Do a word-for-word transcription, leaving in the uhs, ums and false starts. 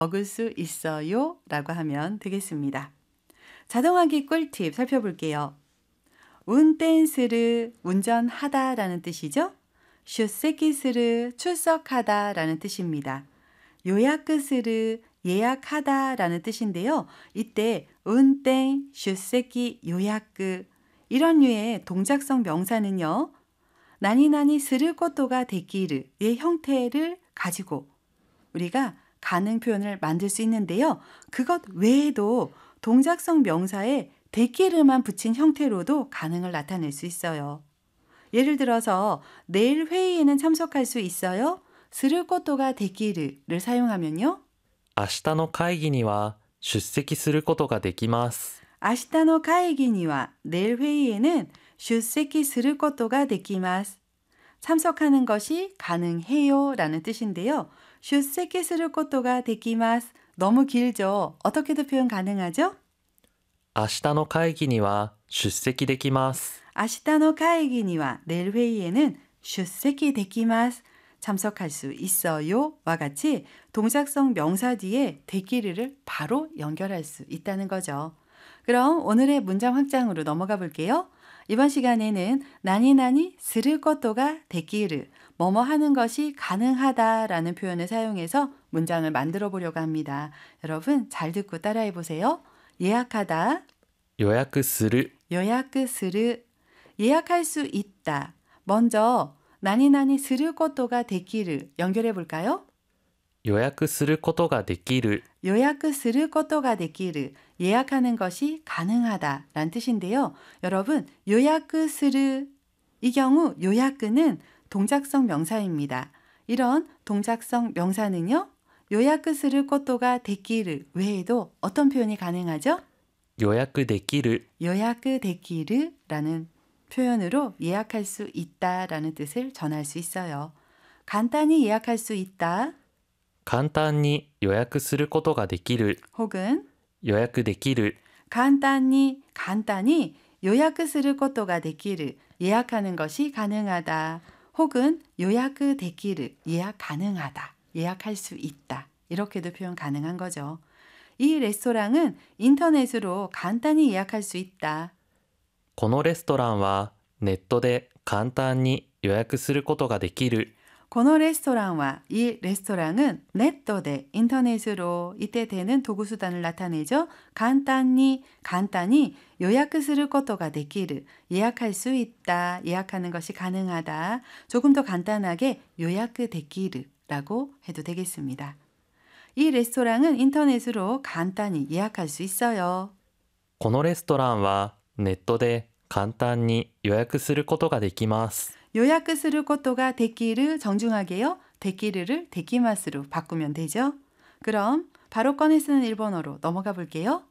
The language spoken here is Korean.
먹을 수 있어요 라고 하면 되겠습니다. 자동화기 꿀팁 살펴볼게요. 운転する, 운전하다 라는 뜻이죠. 出席する, 출석하다 라는 뜻입니다. 予約する, 예약하다 라는 뜻인데요. 이때 운転, 出席, 요약 이런 류의 동작성 명사는요. 나니나니 스를 것도가 데키르의 형태를 가지고 우리가 가능 표현을 만들 수 있는데요. 그것 외에도 동작성 명사에 데키르만 붙인 형태로도 가능을 나타낼 수 있어요. 예를 들어서 내일 회의에는 참석할 수 있어요? 스를 것도가 데키르를 사용하면요. 明日の会議には出席することができます。 아시타노 카이기니와 내일 회의에는出席することができます. 참석하는 것이 가능해요 라는 뜻인데요. 出席することができます. 너무 길죠? 어떻게도 표현 가능하죠? 明日の会議には出席できます。 아시타노 카이기니와 내일 회의에는 出席できます. 참석할 수 있어요 와 같이 동작성 명사 뒤에 데키르를 바로 연결할 수 있다는 거죠. 그럼 오늘의 문장 확장으로 넘어가 볼게요. 이번 시간에는 나니나니 스를 것도가 데키르, 뭐뭐 하는 것이 가능하다 라는 표현을 사용해서 문장을 만들어 보려고 합니다. 여러분 잘 듣고 따라해 보세요. 예약하다, 予約する 요약する, 예약할 수 있다. 먼저 나니나니 스를 것도가 데키르 연결해 볼까요? 予約することができる 요약する 것도가 데키르, 예약하는 것이 가능하다 라는 뜻인데요. 여러분 요약する, 이 경우 요약은 동작성 명사입니다. 이런 동작성 명사는요. 요약する 것도가 데키르 외에도 어떤 표현이 가능하죠? 予約できる 요약 데키르 라는 표현으로 예약할 수 있다 라는 뜻을 전할 수 있어요. 간단히 예약할 수 있다 簡単に予約することができる 혹은 予約できる 간단히 간단히 요약する 것도가 데키르, 예약하는 것이 가능하다. 혹은 요약 데키르, 예약 가능하다. 예약할 수 있다. 이렇게도 표현 가능한 거죠. 이 레스토랑은 인터넷으로 간단히 예약할 수 있다. このレストランはネットで簡単に予約することができるこのレストランは이 레스토랑은 네토데 인터넷으로 이때 되는 도구수단을 나타내죠. 간단히 간단히 요약する 것도가 데키르, 예약할 수 있다, 예약하는 것이 가능하다. 조금 더 간단하게 요약 데키르라고 해도 되겠습니다. 이 레스토랑은 인터넷으로 간단히 예약할 수 있어요. このレストランはネットで簡単に予約することができます 요약する 것도가 데키르 정중하게요. 데키르를 데키마스로 바꾸면 되죠. 그럼 바로 꺼내 쓰는 일본어로 넘어가 볼게요.